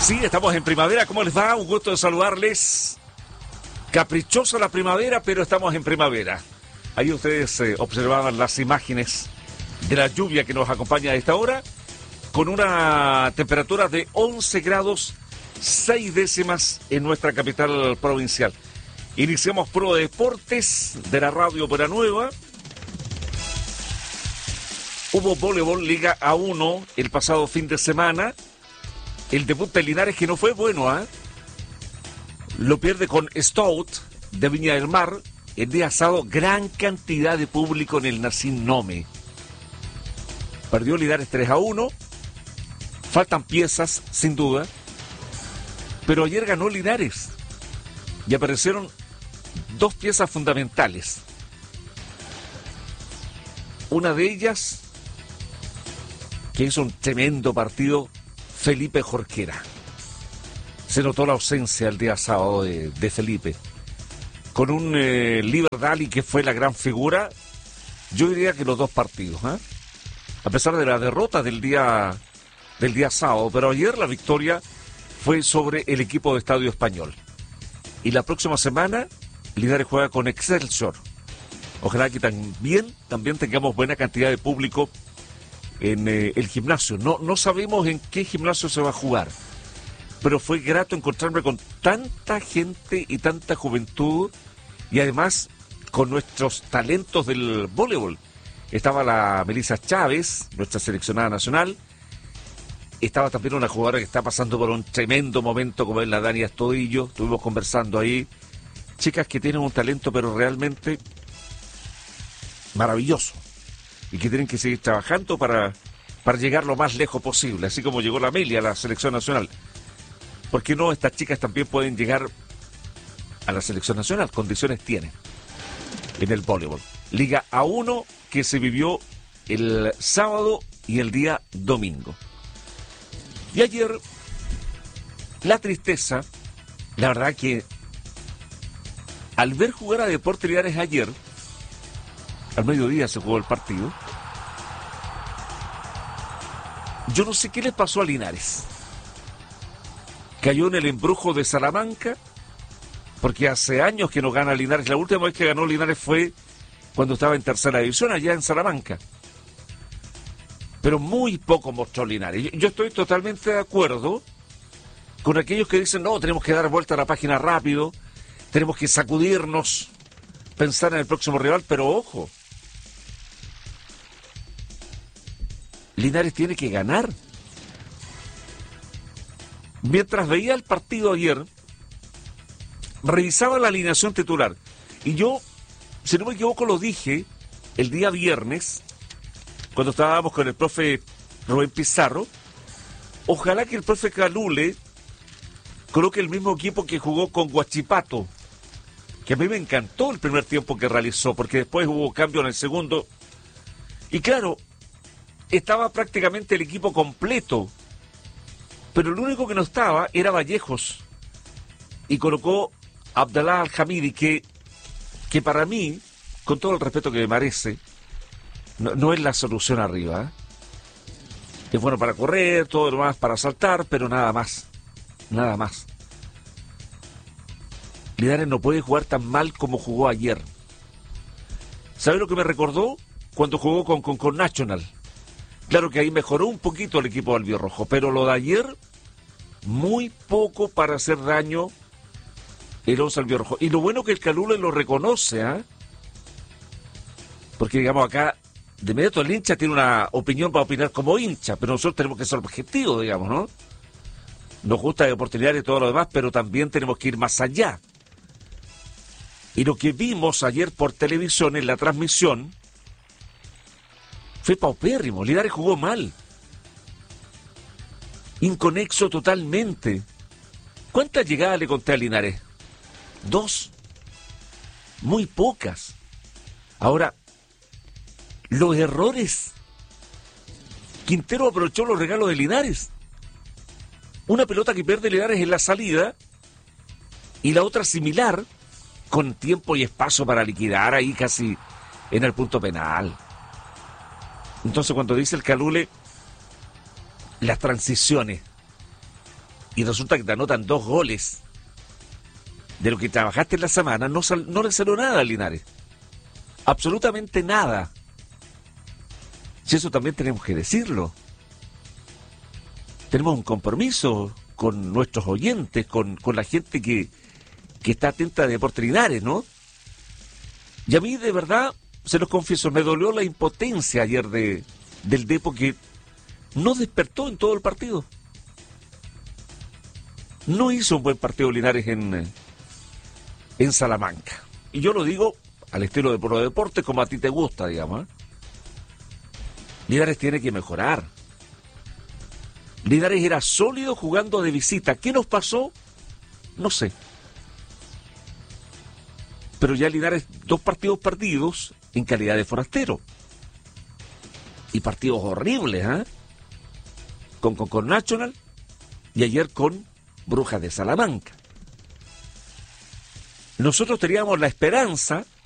Sí, estamos en primavera. ¿Cómo les va? Un gusto de saludarles. Caprichosa la primavera, pero estamos en primavera. Ahí ustedes observaban las imágenes de la lluvia que nos acompaña a esta hora, con una temperatura de 11 grados 6 décimas en nuestra capital provincial. Iniciamos Pro Deportes de la Radio Buena Nueva. Hubo voleibol Liga A1 el pasado fin de semana. El debut de Linares, que no fue bueno, lo pierde con Stout de Viña del Mar. El día sábado, gran cantidad de público en el Nacín Nome. Perdió Linares 3-1. Faltan piezas, sin duda. Pero ayer ganó Linares. Y aparecieron dos piezas fundamentales. Una de ellas, que hizo un tremendo partido, Felipe Jorquera. Se notó la ausencia el día sábado de Felipe. Con un Liverdali que fue la gran figura, yo diría que los dos partidos, a pesar de la derrota del día sábado, pero ayer la victoria fue sobre el equipo de Estadio Español. Y la próxima semana, Linares juega con Excelsior. Ojalá que también tengamos buena cantidad de público en el gimnasio. No sabemos en qué gimnasio se va a jugar, pero fue grato encontrarme con tanta gente y tanta juventud, y además con nuestros talentos del voleibol. Estaba la Melissa Chávez, nuestra seleccionada nacional. Estaba también una jugadora que está pasando por un tremendo momento, como es la Dani Astudillo. Estuvimos conversando ahí. Chicas que tienen un talento, pero realmente maravilloso, y que tienen que seguir trabajando para llegar lo más lejos posible, así como llegó la Amelia a la selección nacional. ¿Por qué no? Estas chicas también pueden llegar a la selección nacional. Condiciones tienen en el voleibol. Liga A1 que se vivió el sábado y el día domingo. Y ayer, la tristeza, la verdad que al ver jugar a Deportes Linares ayer, al mediodía se jugó el partido, yo no sé qué le pasó a Linares. Cayó en el embrujo de Salamanca, porque hace años que no gana Linares. La última vez que ganó Linares fue cuando estaba en tercera división, allá en Salamanca. Pero muy poco mostró Linares. Yo estoy totalmente de acuerdo con aquellos que dicen, no, tenemos que dar vuelta a la página rápido, tenemos que sacudirnos, pensar en el próximo rival, pero ojo, Linares tiene que ganar. Mientras veía el partido ayer, revisaba la alineación titular. Y yo, si no me equivoco, lo dije el día viernes, cuando estábamos con el profe Rubén Pizarro. Ojalá que el profe Calule coloque el mismo equipo que jugó con Huachipato, que a mí me encantó el primer tiempo que realizó, porque después hubo cambio en el segundo. Y claro, estaba prácticamente el equipo completo, pero el único que no estaba era Vallejos, y colocó a Abdallah Al-Hamidi, que para mí, con todo el respeto que me merece, no es la solución arriba. Es bueno para correr, todo lo más para saltar, pero nada más. Linares no puede jugar tan mal como jugó ayer. ¿Sabe lo que me recordó? Cuando jugó con Nacional. Claro que ahí mejoró un poquito el equipo albirrojo, pero lo de ayer, muy poco para hacer daño el once albirrojo. Y lo bueno que el Calule lo reconoce, porque digamos acá, de inmediato el hincha tiene una opinión para opinar como hincha, pero nosotros tenemos que ser objetivos, digamos, ¿no? Nos gusta de oportunidades y todo lo demás, pero también tenemos que ir más allá. Y lo que vimos ayer por televisión en la transmisión fue paupérrimo. Linares jugó mal. Inconexo totalmente. ¿Cuántas llegadas le conté a Linares? 2. Muy pocas. Ahora, los errores. Quintero aprovechó los regalos de Linares. Una pelota que pierde Linares en la salida y la otra similar, con tiempo y espacio para liquidar ahí casi en el punto penal. Entonces, cuando dice el Calule, las transiciones, y resulta que te anotan 2 goles de lo que trabajaste en la semana, no le salió nada a Linares. Absolutamente nada. Si eso también tenemos que decirlo. Tenemos un compromiso con nuestros oyentes, con la gente que está atenta a Deportes Linares, ¿no? Y a mí, de verdad, se los confieso, me dolió la impotencia ayer del Depo, que no despertó en todo el partido. No hizo un buen partido Linares en Salamanca. Y yo lo digo al estilo de Pro Deportes, como a ti te gusta, digamos, ¿eh? Linares tiene que mejorar. Linares era sólido jugando de visita. ¿Qué nos pasó? No sé. Pero ya Linares, 2 partidos perdidos en calidad de forastero. Y partidos horribles, ¿eh? Con Nacional y ayer con Brujas de Salamanca. Nosotros teníamos la esperanza